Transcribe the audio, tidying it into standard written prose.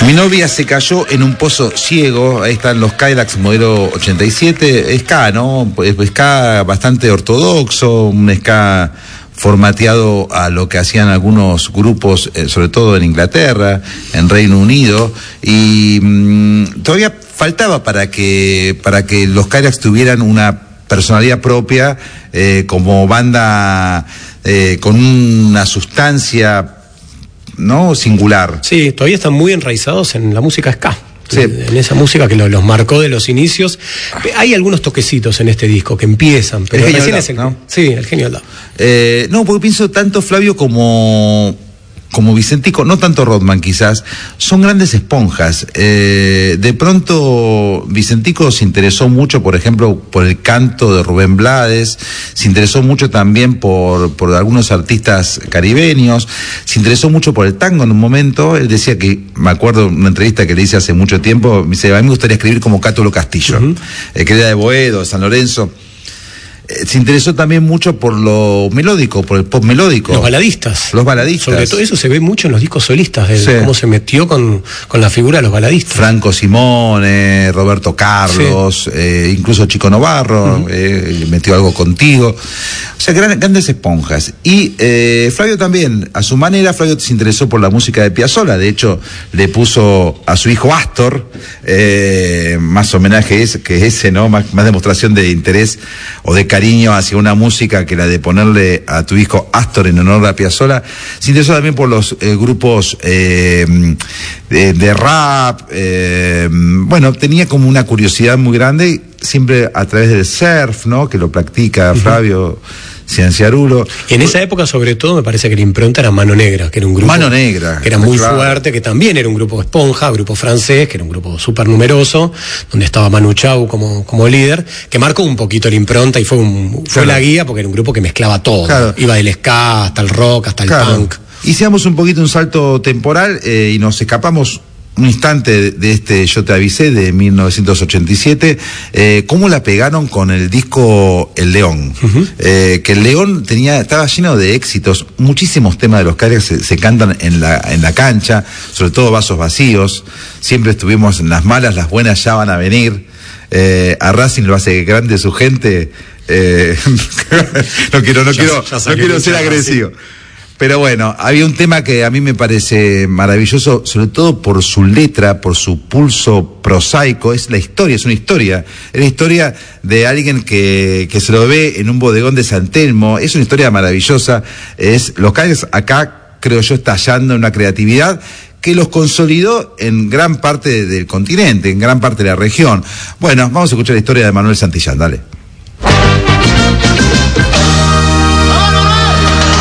Mi novia se cayó en un pozo ciego. Ahí están los Cadillacs modelo 87. Ska, ¿no? Ska bastante ortodoxo, un ska formateado a lo que hacían algunos grupos, sobre todo en Inglaterra, en Reino Unido, y todavía faltaba para que los Cadillacs tuvieran una personalidad propia, como banda con una sustancia, ¿no?, singular. Sí, todavía están muy enraizados en la música ska. Sí. En esa música que los marcó de los inicios. Hay algunos toquecitos en este disco que empiezan, pero el recién es el, ¿no? Sí, el genio del lado. No, porque pienso tanto Flavio como Vicentico, no tanto Rodman quizás, son grandes esponjas. De pronto Vicentico se interesó mucho, por ejemplo, por el canto de Rubén Blades, se interesó mucho también por algunos artistas caribeños, se interesó mucho por el tango en un momento. Él decía que, me acuerdo de una entrevista que le hice hace mucho tiempo, me dice, a mí me gustaría escribir como Cátulo Castillo, que era de Boedo, de San Lorenzo. Se interesó también mucho por lo melódico, por el pop melódico. Los baladistas. Sobre todo eso se ve mucho en los discos solistas, cómo se metió con la figura de los baladistas. Franco Simone, Roberto Carlos, incluso Chico Novarro, metió algo contigo. O sea, grandes esponjas. Y Flavio también, a su manera, Flavio se interesó por la música de Piazzolla. De hecho, le puso a su hijo Astor, más homenaje que ese, ¿no? Más demostración de interés o de cariño hacia una música que la de ponerle a tu hijo Astor en honor a Piazzolla. Se interesó también por los grupos de rap. Bueno, tenía como una curiosidad muy grande, siempre a través del surf, ¿no?, que lo practica Flavio Cianciarulo. En esa época, sobre todo, me parece que la impronta era Mano Negra, que era un grupo Mano Negra, que era muy fuerte, que también era un grupo esponja, grupo francés, que era un grupo súper numeroso, donde estaba Manu Chao como líder, que marcó un poquito la impronta y fue la guía, porque era un grupo que mezclaba todo. Claro. Iba del ska hasta el rock, hasta el punk. Hicimos un poquito un salto temporal y nos escapamos un instante de este Yo te avisé, de 1987, cómo la pegaron con el disco El León, que El León estaba lleno de éxitos, muchísimos temas de los Cadillacs se cantan en la cancha, sobre todo Vasos Vacíos, siempre estuvimos en las malas, las buenas ya van a venir, a Racing lo hace grande su gente, no quiero ser agresivo. Pero bueno, había un tema que a mí me parece maravilloso, sobre todo por su letra, por su pulso prosaico. Es la historia, es una historia. Es la historia de alguien que se lo ve en un bodegón de San Telmo. Es una historia maravillosa. Los Cadillacs acá, creo yo, estallando en una creatividad que los consolidó en gran parte del continente, en gran parte de la región. Bueno, vamos a escuchar la historia de Manuel Santillán, dale.